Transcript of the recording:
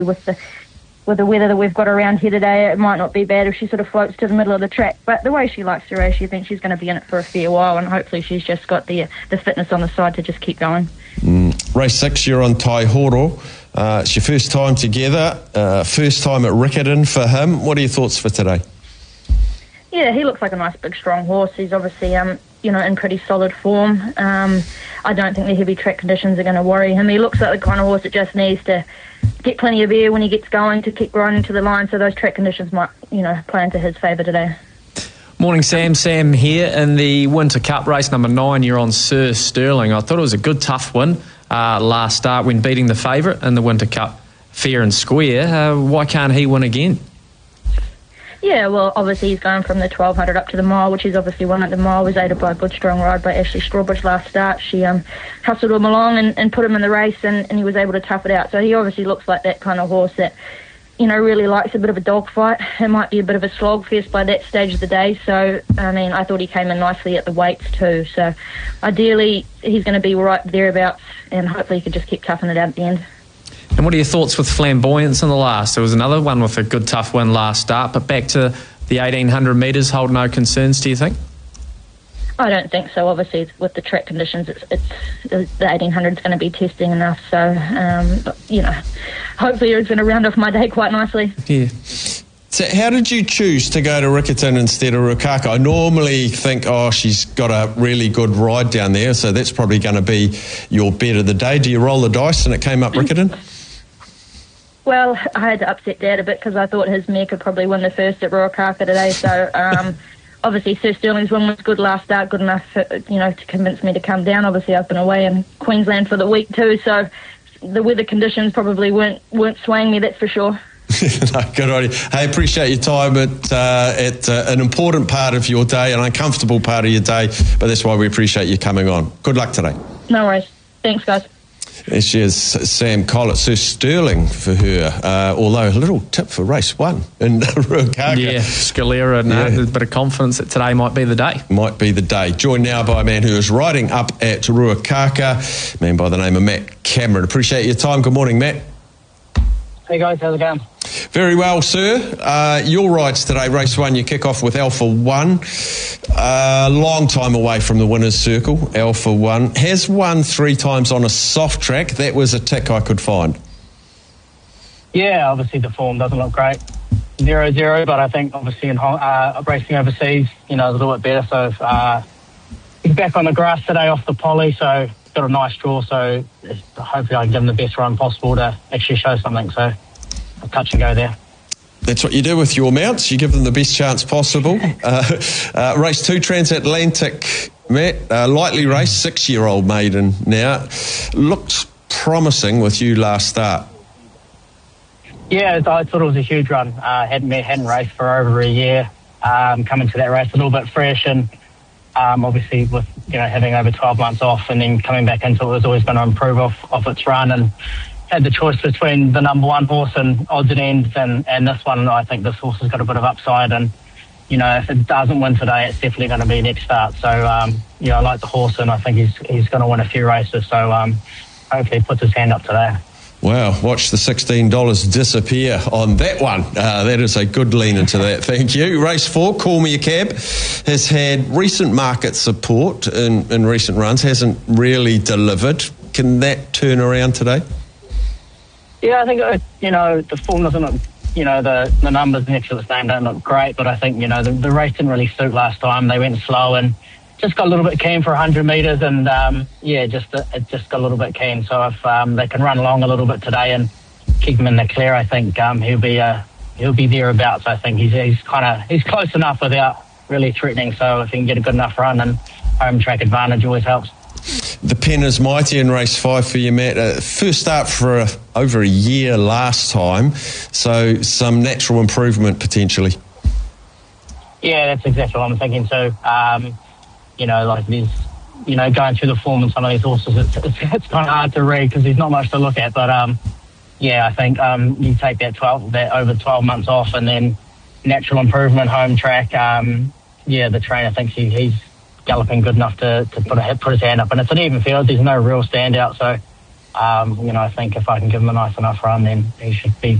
with the weather that we've got around here today, it might not be bad if she sort of floats to the middle of the track. But the way she likes to race, she thinks she's going to be in it for a fair while, and hopefully she's just got the fitness on the side to just keep going. Race 6, you're on Taihoro. It's your first time together, first time at Riccarton for him. What are your thoughts for today? Yeah, he looks like a nice big strong horse. He's obviously in pretty solid form. I don't think the heavy track conditions are going to worry him. He looks like the kind of horse that just needs to get plenty of air when he gets going to keep riding to the line, so those track conditions might play into his favour today. Morning, Sam. Sam here. In the Winter Cup race number 9, you're on Sir Sterling. I thought it was a good tough win last start when beating the favourite in the Winter Cup fair and square. Why can't he win again? Yeah, well, obviously he's going from the 1200 up to the mile, which is obviously won at the mile. Was aided by a good strong ride by Ashley Strawbridge last start. She hustled him along and put him in the race, and he was able to tough it out. So he obviously looks like that kind of horse that, really likes a bit of a dogfight. It might be a bit of a slog fest by that stage of the day. So, I thought he came in nicely at the weights too. So ideally he's going to be right thereabouts, and hopefully he can just keep toughing it out at the end. And what are your thoughts with Flamboyance in the last? There was another one with a good tough win last start, but back to the 1800 metres, hold no concerns, do you think? I don't think so. Obviously, with the track conditions, it's the 1800 is going to be testing enough. So, hopefully it's going to round off my day quite nicely. Yeah. So how did you choose to go to Riccarton instead of Ruakaka? I normally think, she's got a really good ride down there, so that's probably going to be your bet of the day. Do you roll the dice and it came up Riccarton? Well, I had to upset Dad a bit because I thought his mare could probably win the first at Ruakaka today. So, obviously, Sir Sterling's win was good last start, good enough, to convince me to come down. Obviously, I've been away in Queensland for the week too, so the weather conditions probably weren't swaying me, that's for sure. No, good on you. Hey, appreciate your time at an important part of your day, an uncomfortable part of your day, but that's why we appreciate you coming on. Good luck today. No worries. Thanks, guys. There she is, Sam Collett. Sir Sterling for her, although a little tip for race 1 in Ruakaka. Yeah, Scalera, a bit of confidence that today might be the day. Might be the day. Joined now by a man who is riding up at Ruakaka, a man by the name of Matt Cameron. Appreciate your time. Good morning, Matt. Hey guys, how's it going? Very well, sir. Your rides today, race 1, you kick off with Alpha One. Long time away from the winner's circle, Alpha One. Has won 3 times on a soft track. That was a tick I could find. Yeah, obviously the form doesn't look great. 0-0, but I think obviously in racing overseas, is a little bit better. So he's back on the grass today off the poly, so got a nice draw. So hopefully I can give him the best run possible to actually show something. So a touch and go there. That's what you do with your mounts. You give them the best chance possible. Race 2, Transatlantic, Matt. Lightly raced, 6-year-old maiden now. Looked promising with you last start. Yeah, I thought it was a huge run. Hadn't raced for over a year. Coming to that race a little bit fresh, and obviously with having over 12 months off and then coming back into it was always going to improve off its run, and had the choice between the number 1 horse and odds and ends and this one. I think this horse has got a bit of upside, and if it doesn't win today, it's definitely going to be next start. So I like the horse, and I think he's going to win a few races. So hopefully he puts his hand up today. Wow, watch the $16 disappear on that one. That is a good lean into that. Thank you. Race 4, Call Me a Cab, has had recent market support in recent runs, hasn't really delivered. Can that turn around today? Yeah, I think, the form doesn't look, the numbers next to its name don't look great, but I think, the race didn't really suit last time. They went slow and just got a little bit keen for 100 metres, and it just got a little bit keen. So if they can run along a little bit today and keep him in the clear, I think he'll be thereabouts. I think he's close enough without really threatening. So if he can get a good enough run, and home track advantage always helps. The pen is mighty in race 5 for you, Matt. First start for over a year last time, so some natural improvement potentially. Yeah, that's exactly what I'm thinking too. Going through the form of some of these horses, it's kind of hard to read because there's not much to look at. But I think you take that over 12 months off, and then natural improvement, home track. The trainer thinks he's galloping good enough to put his hand up, and it's an even field. There's no real standout, so I think if I can give him a nice enough run, then he should be